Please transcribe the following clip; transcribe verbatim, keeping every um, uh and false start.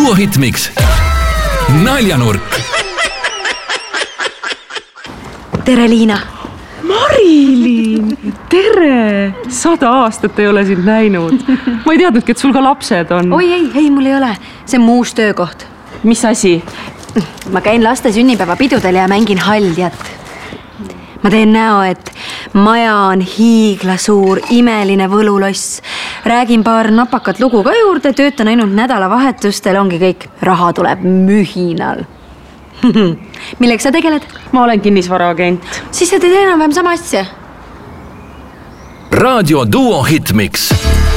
Duo Hitmix naljanurk. Tere, Liina. Marilyn, tere! Sada aastat ei ole sind näinud. Ma ei teadnudki, et sul ka lapsed on. Oi, ei, ei, mul ei ole. See on muus töökoht. Mis asi? Ma käin laste sünnipäevapidudel ja mängin haljat. Ma teen näo, et maja on hiigla suur, imeline võluloss. Räägin paar napakat lugu ka juurde, töötan ainult nädalavahetustel, ongi kõik. Raha tuleb mühinal. Milleks sa tegeled? Ma olen kinnisvaraagent. Siis sa teed enam-vähem sama asja. Raadio Duo Hitmix.